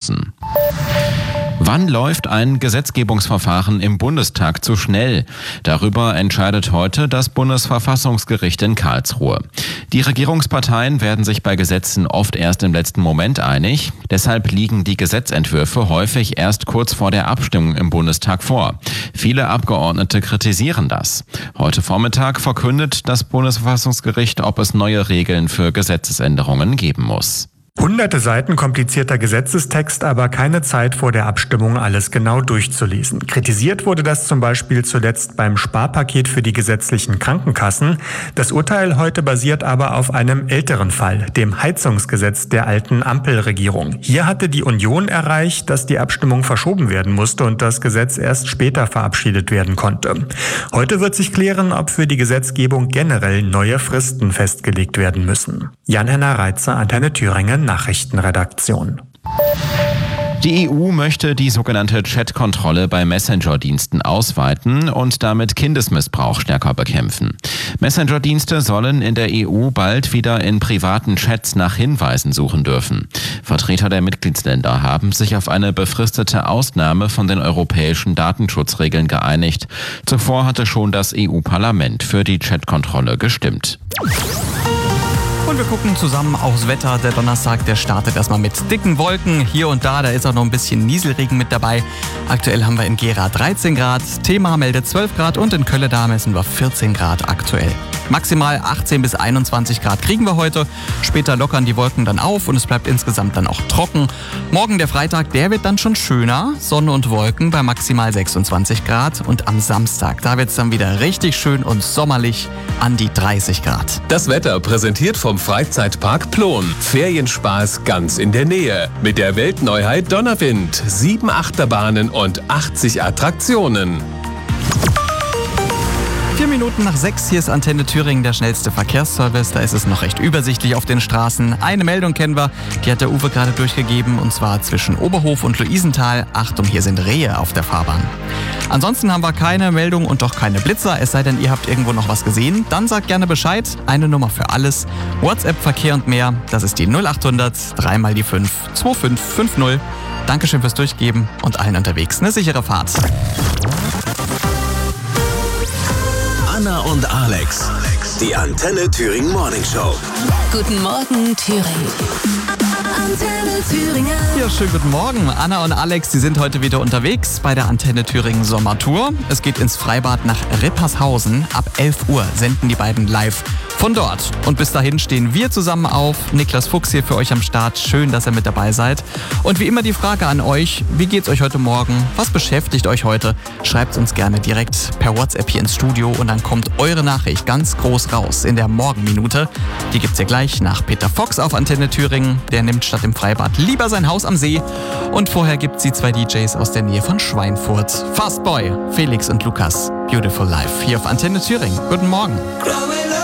Sachsen. Wann läuft ein Gesetzgebungsverfahren im Bundestag zu schnell? Darüber entscheidet heute das Bundesverfassungsgericht in Karlsruhe. Die Regierungsparteien werden sich bei Gesetzen oft erst im letzten Moment einig. Deshalb liegen die Gesetzentwürfe häufig erst kurz vor der Abstimmung im Bundestag vor. Viele Abgeordnete kritisieren das. Heute Vormittag verkündet das Bundesverfassungsgericht, ob es neue Regeln für Gesetzesänderungen geben muss. Hunderte Seiten komplizierter Gesetzestext, aber keine Zeit vor der Abstimmung, alles genau durchzulesen. Kritisiert wurde das zum Beispiel zuletzt beim Sparpaket für die gesetzlichen Krankenkassen. Das Urteil heute basiert aber auf einem älteren Fall, dem Heizungsgesetz der alten Ampelregierung. Hier hatte die Union erreicht, dass die Abstimmung verschoben werden musste und das Gesetz erst später verabschiedet werden konnte. Heute wird sich klären, ob für die Gesetzgebung generell neue Fristen festgelegt werden müssen. Jan-Henner Reitzer, Antenne Thüringen, Nachrichtenredaktion. Die EU möchte die sogenannte Chat-Kontrolle bei Messenger-Diensten ausweiten und damit Kindesmissbrauch stärker bekämpfen. Messenger-Dienste sollen in der EU bald wieder in privaten Chats nach Hinweisen suchen dürfen. Vertreter der Mitgliedsländer haben sich auf eine befristete Ausnahme von den europäischen Datenschutzregeln geeinigt. Zuvor hatte schon das EU-Parlament für die Chat-Kontrolle gestimmt. Und wir gucken zusammen aufs Wetter. Der Donnerstag, der startet erstmal mit dicken Wolken. Hier und da ist auch noch ein bisschen Nieselregen mit dabei. Aktuell haben wir in Gera 13 Grad, Thema meldet 12 Grad und in Kölle messen wir 14 Grad aktuell. Maximal 18 bis 21 Grad kriegen wir heute. Später lockern die Wolken dann auf und es bleibt insgesamt dann auch trocken. Morgen der Freitag, der wird dann schon schöner. Sonne und Wolken bei maximal 26 Grad. Und am Samstag, da wird es dann wieder richtig schön und sommerlich an die 30 Grad. Das Wetter präsentiert vom Freizeitpark Plon. Ferienspaß ganz in der Nähe. Mit der Weltneuheit Donnerwind. 7 Achterbahnen und 80 Attraktionen. 4 Minuten nach 6, hier ist Antenne Thüringen, der schnellste Verkehrsservice. Da ist es noch recht übersichtlich auf den Straßen. Eine Meldung kennen wir, die hat der Uwe gerade durchgegeben, und zwar zwischen Oberhof und Luisenthal. Achtung, hier sind Rehe auf der Fahrbahn. Ansonsten haben wir keine Meldung und auch keine Blitzer, es sei denn, ihr habt irgendwo noch was gesehen. Dann sagt gerne Bescheid, eine Nummer für alles. WhatsApp, Verkehr und mehr, das ist die 0800 3 mal die 5 2550. Dankeschön fürs Durchgeben und allen unterwegs eine sichere Fahrt. Anna und Alex, die Antenne Thüringen Morning Show. Guten Morgen, Thüringen. Antenne Thüringen. Ja, schönen guten Morgen. Anna und Alex, die sind heute wieder unterwegs bei der Antenne Thüringen Sommertour. Es geht ins Freibad nach Rippershausen. Ab 11 Uhr senden die beiden live von dort. Und bis dahin stehen wir zusammen auf. Niklas Fuchs hier für euch am Start. Schön, dass ihr mit dabei seid. Und wie immer die Frage an euch, wie geht's euch heute Morgen? Was beschäftigt euch heute? Schreibt uns gerne direkt per WhatsApp hier ins Studio und dann kommt eure Nachricht ganz groß raus in der Morgenminute. Die gibt's ja gleich nach Peter Fox auf Antenne Thüringen. Der nimmt statt im Freibad lieber sein Haus am See. Und vorher gibt's die 2 DJs aus der Nähe von Schweinfurt. Fastboy, Felix und Lukas. Beautiful Life hier auf Antenne Thüringen. Guten Morgen.